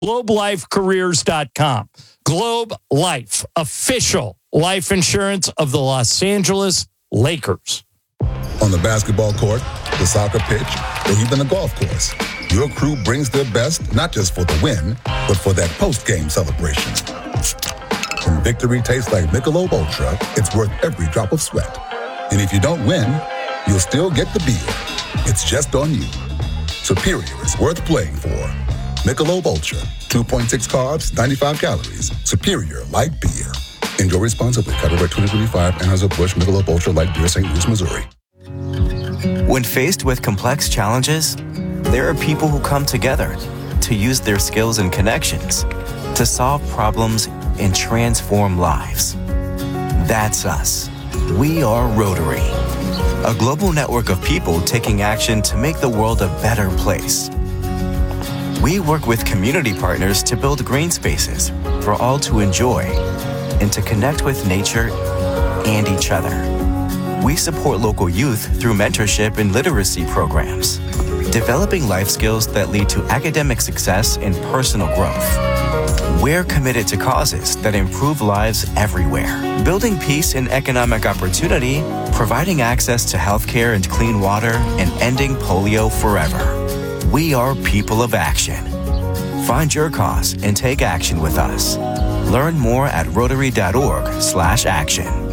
GlobeLifeCareers.com. Globe Life, official life insurance of the Los Angeles Lakers. On the basketball court, the soccer pitch, or even the golf course, your crew brings their best not just for the win, but for that post-game celebration. When victory tastes like Michelob Ultra, it's worth every drop of sweat. And if you don't win, you'll still get the beer. It's just on you. Superior is worth playing for. Michelob Ultra, 2.6 carbs, 95 calories. Superior light beer. Enjoy responsibly. Copyright 2025, Anheuser-Busch Michelob Ultra Light Beer, St. Louis, Missouri. When faced with complex challenges, there are people who come together to use their skills and connections to solve problems and transform lives. That's us. We are Rotary, a global network of people taking action to make the world a better place. We work with community partners to build green spaces for all to enjoy and to connect with nature and each other. We support local youth through mentorship and literacy programs, developing life skills that lead to academic success and personal growth. We're committed to causes that improve lives everywhere, building peace and economic opportunity, providing access to healthcare and clean water, and ending polio forever. We are people of action. Find your cause and take action with us. Learn more at Rotary.org/action.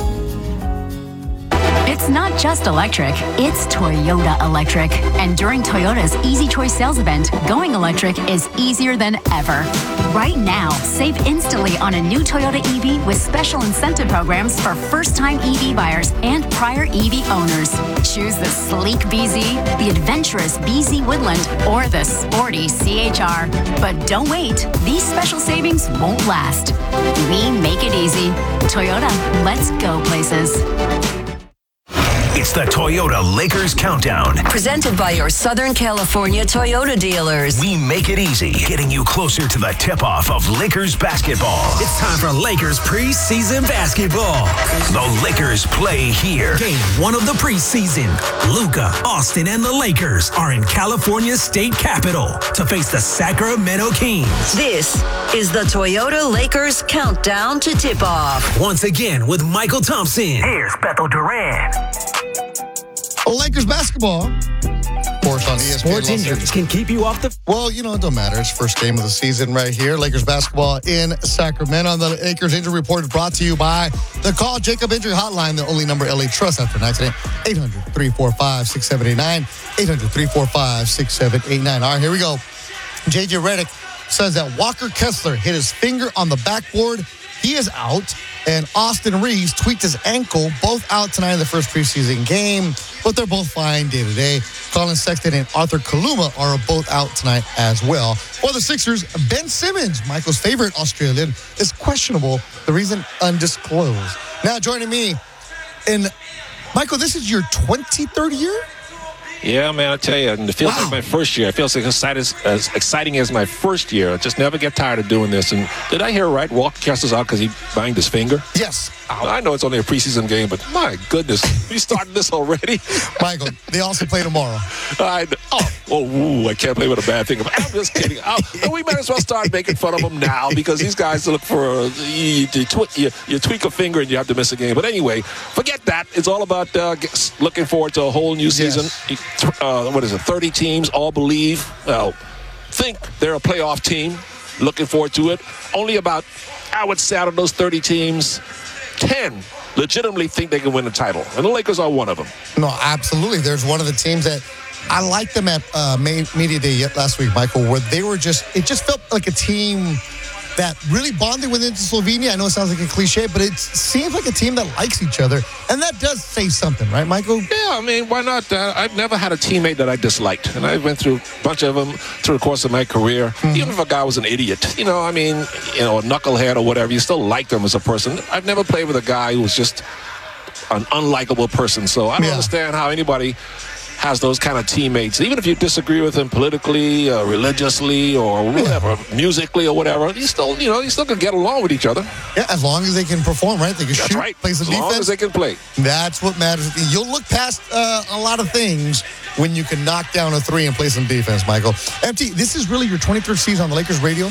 It's not just electric, it's Toyota Electric. And during Toyota's Easy Choice sales event, going electric is easier than ever. Right now, save instantly on a new Toyota EV with special incentive programs for first-time EV buyers and prior EV owners. Choose the sleek BZ, the adventurous BZ Woodland, or the sporty CHR. But don't wait, these special savings won't last. We make it easy. Toyota, let's go places. It's the Toyota Lakers Countdown. Presented by your Southern California Toyota dealers. We make it easy, getting you closer to the tip-off of Lakers basketball. It's time for Lakers preseason basketball. The Lakers play here. Game 1 of the preseason. Luka, Austin, and the Lakers are in California's state capital to face the Sacramento Kings. This is the Toyota Lakers Countdown to tip-off. Once again with Michael Thompson. Here's Bethel Duran. Lakers basketball, of course, on ESPN. Sports injuries can keep you off the... Well, it don't matter. It's first game of the season right here. Lakers basketball in Sacramento. The Lakers injury report is brought to you by the Call Jacob Injury Hotline, the only number LA trusts after an accident. 800-345-6789. 800-345-6789. All right, here we go. J.J. Redick says that Walker Kessler hit his finger on the backboard. He is out. And Austin Reeves tweaked his ankle, both out tonight in the first preseason game, but they're both fine day to day. Colin Sexton and Arthur Kaluma are both out tonight as well. For the Sixers, Ben Simmons, Michael's favorite Australian, is questionable. The reason undisclosed. Now joining me, and Michael, this is your 23rd year? Yeah, man, I tell you, and it feels like my first year. It feels like as exciting as my first year. I just never get tired of doing this. And did I hear right? Walker Kessler's out because he banged his finger? Yes. I know it's only a preseason game, but my goodness, we started this already. Michael, they also play tomorrow. I can't play with a bad thing. I'm just kidding. We might as well start making fun of them now because these guys look for you tweak a finger and you have to miss a game. But anyway, forget that. It's all about looking forward to a whole new season. Yes. 30 teams all believe, think they're a playoff team. Looking forward to it. Only about, I would say, out of those 30 teams, 10 legitimately think they can win the title. And the Lakers are one of them. No, absolutely. There's one of the teams that I liked them at Media Day last week, Michael, where they were it just felt like a team that really bonded within Slovenia. I know it sounds like a cliche, but it seems like a team that likes each other. And that does say something, right, Michael? Yeah, I mean, why not? I've never had a teammate that I disliked. And I went through a bunch of them through the course of my career. Mm-hmm. Even if a guy was an idiot, a knucklehead or whatever, you still liked him as a person. I've never played with a guy who was just an unlikable person. So I don't understand how anybody has those kind of teammates. Even if you disagree with them politically, religiously, or whatever, musically or whatever, you still can get along with each other. Yeah, as long as they can perform, right? They can shoot, play some defense. As long as they can play. That's what matters. You'll look past a lot of things when you can knock down a three and play some defense, Michael. MT, this is really your 23rd season on the Lakers radio?